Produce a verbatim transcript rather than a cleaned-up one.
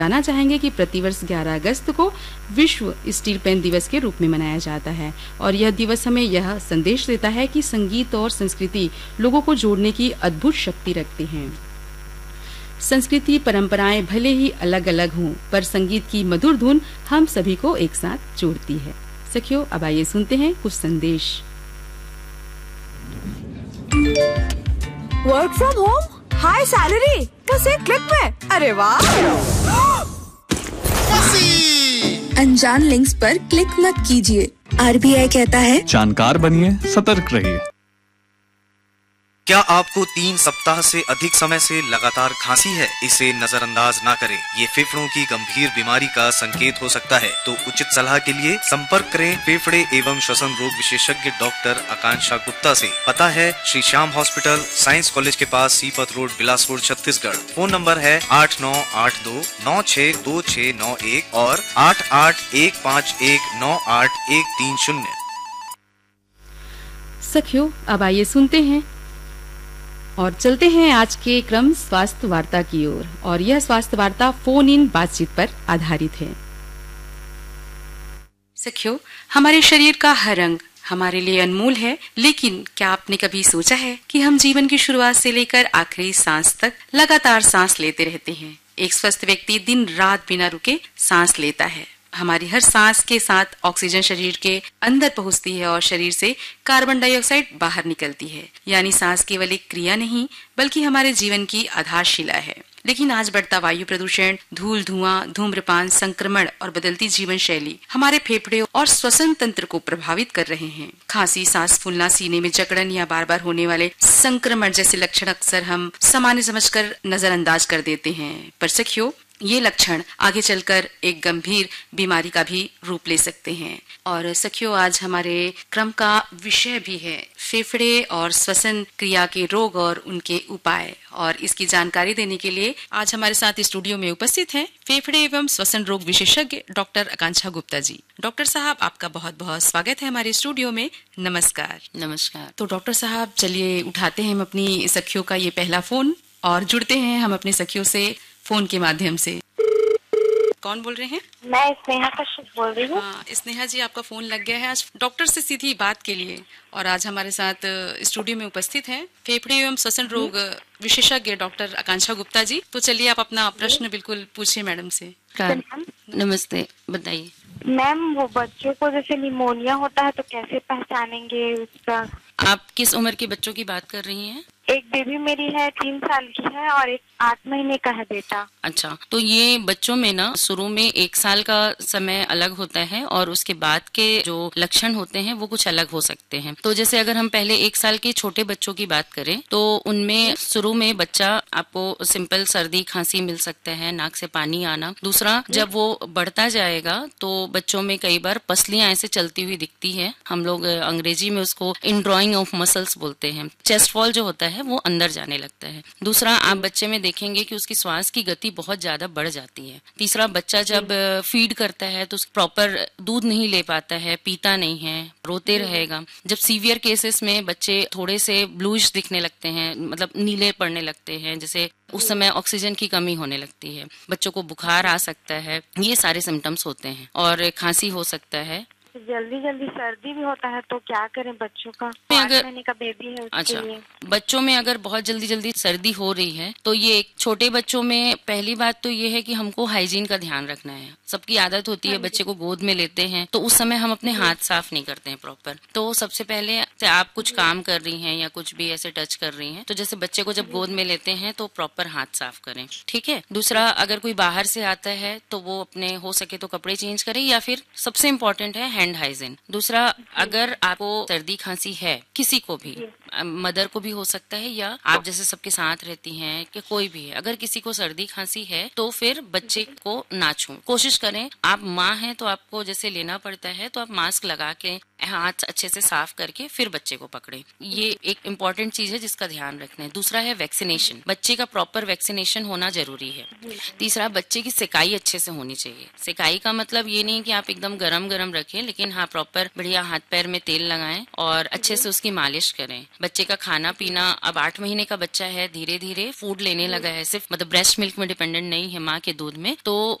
बताना चाहेंगे कि प्रतिवर्ष ग्यारह अगस्त को विश्व स्टील पेन दिवस के रूप में मनाया जाता है और यह दिवस हमें यह संदेश देता है कि संगीत और संस्कृति लोगों को जोड़ने की अद्भुत शक्ति रखते हैं। संस्कृति परंपराएं भले ही अलग अलग हों, पर संगीत की मधुर धुन हम सभी को एक साथ जोड़ती है। सखियों, अब आइए सुनते हैं कुछ संदेश। Work from home, high salary, बस एक क्लिक में। अरे वाह! अनजान लिंक्स पर क्लिक मत कीजिए। आरबीआई कहता है, जानकार बनिए, सतर्क रहिए। क्या आपको तीन सप्ताह से अधिक समय से लगातार खांसी है? इसे नजरअंदाज ना करें। ये फेफड़ों की गंभीर बीमारी का संकेत हो सकता है। तो उचित सलाह के लिए संपर्क करें फेफड़े एवं श्वसन रोग विशेषज्ञ डॉक्टर आकांक्षा गुप्ता से। पता है Shri Shyam hospital, science college के पास, Sipat road, Bilaspur, Chhattisgarh. Phone number है आठ नौ आठ दो नौ छह दो छह नौ एक और आठ आठ एक पाँच एक नौ आठ एक तीन शून्य। सखियों, अब आइए सुनते हैं और चलते हैं आज के क्रम स्वास्थ्य वार्ता की ओर। और, और यह स्वास्थ्य वार्ता फोन इन बातचीत पर आधारित है। सखियों, हमारे शरीर का हर अंग हमारे लिए अनमोल है, लेकिन क्या आपने कभी सोचा है कि हम जीवन की शुरुआत से लेकर आखिरी सांस तक लगातार सांस लेते रहते हैं। एक स्वस्थ व्यक्ति दिन रात बिना रुके सांस लेता है। हमारी हर सांस के साथ ऑक्सीजन शरीर के अंदर पहुंचती है और शरीर से कार्बन डाइऑक्साइड बाहर निकलती है। यानी सांस केवल एक क्रिया नहीं, बल्कि हमारे जीवन की आधारशिला है। लेकिन आज बढ़ता वायु प्रदूषण, धूल, धुआं, धूम्रपान, संक्रमण और बदलती जीवन शैली हमारे फेफड़े और श्वसन तंत्र को प्रभावित कर रहे हैं। खांसी, सांस फूलना, सीने में जकड़न या बार बार होने वाले संक्रमण जैसे लक्षण अक्सर हम सामान्य समझकर नजरअंदाज कर देते हैं, पर सखियों, ये लक्षण आगे चलकर एक गंभीर बीमारी का भी रूप ले सकते हैं। और सखियों, आज हमारे क्रम का विषय भी है फेफड़े और श्वसन क्रिया के रोग और उनके उपाय। और इसकी जानकारी देने के लिए आज हमारे साथ स्टूडियो में उपस्थित हैं फेफड़े एवं श्वसन रोग विशेषज्ञ डॉक्टर आकांक्षा गुप्ता जी। डॉक्टर साहब, आपका बहुत बहुत स्वागत है हमारे स्टूडियो में। नमस्कार। नमस्कार। तो डॉक्टर साहब, चलिए उठाते हैं हम अपनी सखियों का ये पहला फोन और जुड़ते हैं हम अपने सखियों से फोन के माध्यम से। कौन बोल रहे हैं? मैं स्नेहा कश्यप बोल रही हूँ। हाँ, स्नेहा जी, आपका फोन लग गया है आज डॉक्टर से सीधी बात के लिए। और आज हमारे साथ स्टूडियो में उपस्थित हैं फेफड़े एवं श्वसन रोग विशेषज्ञ डॉक्टर आकांक्षा गुप्ता जी। तो चलिए आप अपना प्रश्न बिल्कुल पूछिए मैडम से। नमस्ते, बताइए मैम। वो बच्चों को जैसे निमोनिया होता है तो कैसे पहचानेंगे उसका? आप किस उम्र के बच्चों की बात कर रही हैं? एक बेबी मेरी है, तीन साल की है, और एक आठ महीने का है बेटा। अच्छा, तो ये बच्चों में ना शुरू में एक साल का समय अलग होता है और उसके बाद के जो लक्षण होते हैं वो कुछ अलग हो सकते हैं। तो जैसे अगर हम पहले एक साल के छोटे बच्चों की बात करें तो उनमें शुरू में बच्चा आपको सिंपल सर्दी खांसी मिल सकता है, नाक से पानी आना। दूसरा, जब वो बढ़ता जाएगा तो बच्चों में कई बार पसलियां ऐसे चलती हुई दिखती है। हम लोग अंग्रेजी में उसको इनड्रॉइंग ऑफ मसल्स बोलते हैं। चेस्ट वॉल जो होता है वो अंदर जाने लगता है। दूसरा, आप बच्चे में देखेंगे कि उसकी श्वास की गति बहुत ज्यादा बढ़ जाती है। तीसरा, बच्चा जब फीड करता है तो प्रॉपर दूध नहीं ले पाता है, पीता नहीं है, रोते रहेगा। जब सीवियर केसेस में बच्चे थोड़े से ब्लूइश दिखने लगते हैं, मतलब नीले पड़ने लगते हैं, जैसे उस समय ऑक्सीजन की कमी होने लगती है। बच्चों को बुखार आ सकता है, ये सारे सिम्टम्स होते हैं। और खांसी हो सकता है। जल्दी जल्दी सर्दी भी होता है तो क्या करें बच्चों का? आठ महीने का बेबी है, उसके अच्छा, लिए। बच्चों में अगर बहुत जल्दी जल्दी सर्दी हो रही है तो ये छोटे बच्चों में पहली बात तो ये है कि हमको हाइजीन का ध्यान रखना है। सबकी आदत होती है, बच्चे को गोद में लेते हैं तो उस समय हम अपने हाथ साफ नहीं करते हैं प्रॉपर। तो सबसे पहले आप कुछ काम कर रही हैं या कुछ भी ऐसे टच कर रही हैं तो जैसे बच्चे को जब गोद में लेते हैं तो प्रॉपर हाथ साफ करें, ठीक है। दूसरा, अगर कोई बाहर से आता है तो वो अपने हो सके तो कपड़े चेंज करें, या फिर सबसे इम्पोर्टेंट है हैंड हाइजीन। दूसरा, अगर आपको सर्दी खांसी है, किसी को भी, मदर को भी हो सकता है या आप जैसे सबके साथ रहती हैं कि कोई भी है, अगर किसी को सर्दी खांसी है तो फिर बच्चे को ना छूं। कोशिश करें, आप माँ हैं तो आपको जैसे लेना पड़ता है तो आप मास्क लगा के हाथ अच्छे से साफ करके फिर बच्चे को पकड़े। ये एक इम्पॉर्टेंट चीज है जिसका ध्यान रखना है। दूसरा है वैक्सीनेशन, बच्चे का प्रॉपर वैक्सीनेशन होना जरूरी है। तीसरा, बच्चे की सिकाई अच्छे से होनी चाहिए। सिकाई का मतलब ये नहीं कि आप एकदम गरम गरम रखें, लेकिन हाँ प्रॉपर बढ़िया हाथ पैर में तेल लगाएं और अच्छे से उसकी मालिश करें। बच्चे का खाना पीना, अब आठ महीने का बच्चा है, धीरे धीरे फूड लेने लगा है, सिर्फ मतलब ब्रेस्ट मिल्क में डिपेंडेंट नहीं है माँ के दूध में, तो